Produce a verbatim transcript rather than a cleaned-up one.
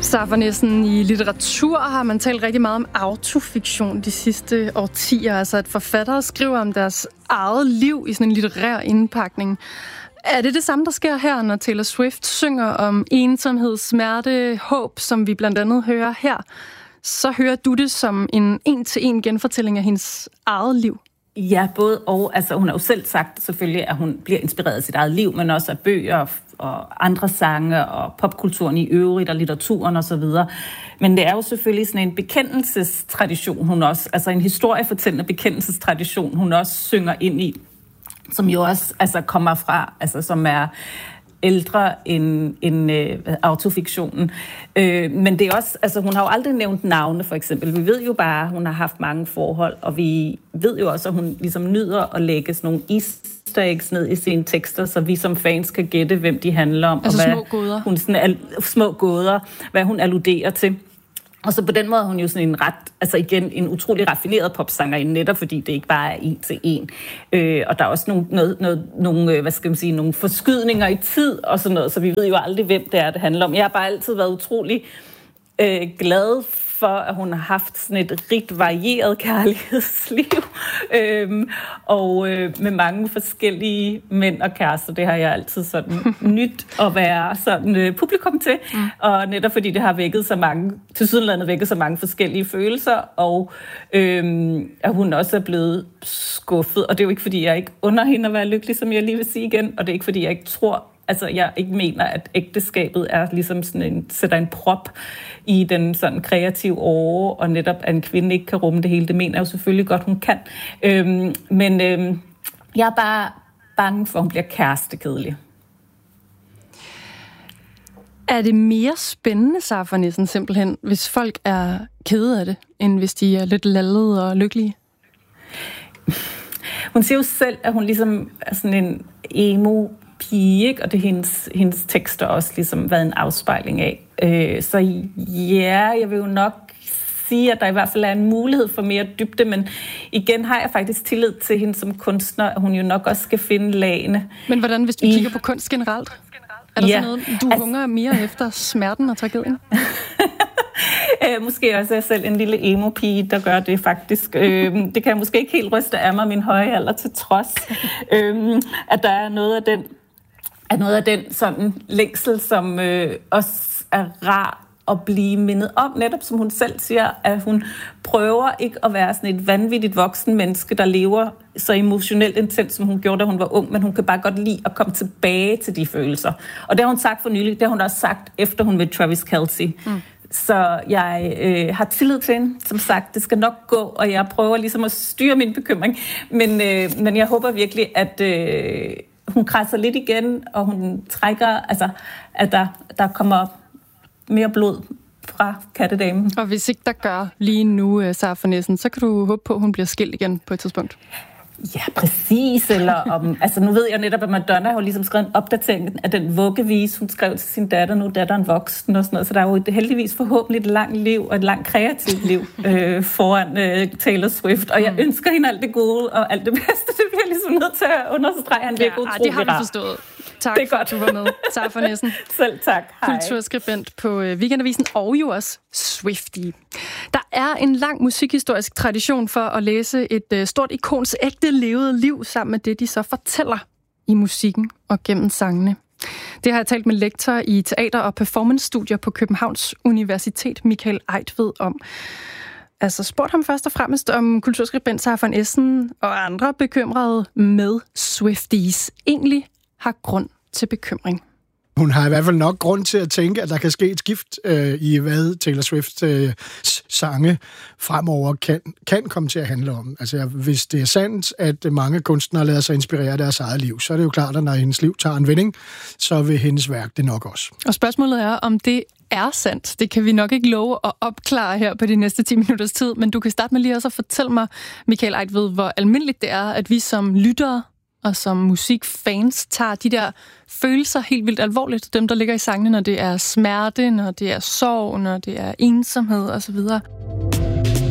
Sara von Essen, i litteratur har man talt rigtig meget om autofiktion de sidste årtier, altså at forfattere skriver om deres eget liv i sådan en litterær indpakning. Er det det samme, der sker her, når Taylor Swift synger om ensomhed, smerte, håb, som vi blandt andet hører her? Så hører du det som en en-til-en genfortælling af hendes eget liv? Ja, både og. Altså, hun har jo selv sagt selvfølgelig, at hun bliver inspireret af sit eget liv, men også af bøger og andre sange og popkulturen i øvrigt og litteraturen og så videre. Men det er jo selvfølgelig sådan en bekendelsestradition, hun også, altså en historiefortællende bekendelsestradition, hun også synger ind i, som jo også altså, kommer fra, altså som er ældre end, end øh, autofiktionen. Øh, men det er også, altså hun har jo aldrig nævnt navne, for eksempel. Vi ved jo bare, at hun har haft mange forhold, og vi ved jo også, at hun ligesom nyder at lægge sådan nogle easter eggs ned i sine tekster, så vi som fans kan gætte, hvem de handler om. Altså og hvad små gåder. Hun sådan, al, små gåder, hvad hun alluderer til. Og så på den måde er hun jo sådan en ret, altså igen, en utrolig raffineret popsangerinde, netop fordi det ikke bare er en til en. Øh, og der er også nogle, noget, noget, nogle, hvad skal man sige, nogle forskydninger i tid og sådan noget, så vi ved jo aldrig, hvem det er, det handler om. Jeg har bare altid været utrolig øh, glad for, at hun har haft sådan et rigt varieret kærlighedsliv, øhm, og øh, med mange forskellige mænd og kærester. Det har jeg altid sådan nyt at være sådan øh, publikum til, mm. og netop fordi det har vækket så mange, tilsyneladende vækket så mange forskellige følelser, og øhm, at hun også er blevet skuffet, og det er jo ikke fordi, jeg ikke under hende at være lykkelig, som jeg lige vil sige igen, og det er ikke fordi, jeg ikke tror, altså, jeg ikke mener, at ægteskabet er ligesom sådan en, sætter en prop i den sådan kreative åre, og netop, at en kvinde ikke kan rumme det hele. Det mener jeg jo selvfølgelig godt, hun kan. Øhm, men øhm, jeg er bare bange for, at hun bliver kærestekedelig. Er det mere spændende, Sara von Essen, simpelthen, hvis folk er kede af det, end hvis de er lidt lallede og lykkelige? Hun siger jo selv, at hun ligesom er sådan en emo pige, ikke? Og det er hendes, hendes tekster også ligesom været en afspejling af. Øh, så ja, jeg vil jo nok sige, at der i hvert fald er en mulighed for mere dybde, men igen har jeg faktisk tillid til hende som kunstner, at hun jo nok også skal finde lagene. Men hvordan, hvis du I... kigger på kunst generelt? Er der ja. sådan noget, du altså... hungrer mere efter smerten og tragedien? Øh, måske også jeg selv en lille emo-pige, der gør det faktisk. Øh, det kan jeg måske ikke helt ryste af mig, min høje alder til trods. øh, at der er noget af den, at noget af den sådan længsel, som øh, også er rar at blive mindet om. Netop som hun selv siger, at hun prøver ikke at være sådan et vanvittigt voksen menneske, der lever så emotionelt intens, som hun gjorde, da hun var ung, men hun kan bare godt lide at komme tilbage til de følelser. Og det har hun sagt for nylig, det har hun også sagt, efter hun med Travis Kelce. Mm. Så jeg øh, har tillid til hende. Som sagt, det skal nok gå, og jeg prøver ligesom at styre min bekymring. Men, øh, men jeg håber virkelig, at øh, hun krasser lidt igen, og hun trækker, altså, at der, der kommer mere blod fra kattedamen. Og hvis ikke der gør lige nu, Sara von Essen, så kan du håbe på, at hun bliver skilt igen på et tidspunkt. Ja, præcis. Eller om, altså nu ved jeg netop, at Madonna har jo ligesom skrevet en opdatering af den vuggevis, hun skrev til sin datter, nu er datteren voksen og sådan noget. Så der er jo heldigvis forhåbentlig et langt liv og et langt kreativt liv øh, foran øh, Taylor Swift. Og jeg mm. ønsker hende alt det gode og alt det bedste. Det bliver jeg ligesom nødt til at understrege. Han virker ja, utrolig det har vi forstået. Tak det er for, godt. At du var med. Sara von Essen. Selv tak. Hej. Kulturskribent på Weekendavisen og jo også Swiftie. Der er en lang musikhistorisk tradition for at læse et stort ikons ægte levede liv sammen med det, de så fortæller i musikken og gennem sangene. Det har jeg talt med lektor i teater- og performance-studier på Københavns Universitet, Michael Eigtved, om. Altså spurgte ham først og fremmest, om kulturskribent Sara von Essen og andre bekymrede med Swifties egentlig har grund til bekymring. Hun har i hvert fald nok grund til at tænke, at der kan ske et skift øh, i, hvad Taylor Swifts øh, sange fremover kan, kan komme til at handle om. Altså, hvis det er sandt, at mange kunstnere lader sig inspirere af deres eget liv, så er det jo klart, at når hendes liv tager en vending, så vil hendes værk det nok også. Og spørgsmålet er, om det er sandt. Det kan vi nok ikke love at opklare her på de næste ti minutters tid, men du kan starte med lige også at fortælle mig, Michael Eigtved, hvor almindeligt det er, at vi som lyttere og som musikfans tager de der følelser helt vildt alvorligt. Dem, der ligger i sangene, når det er smerte, når det er sorg, når det er ensomhed osv.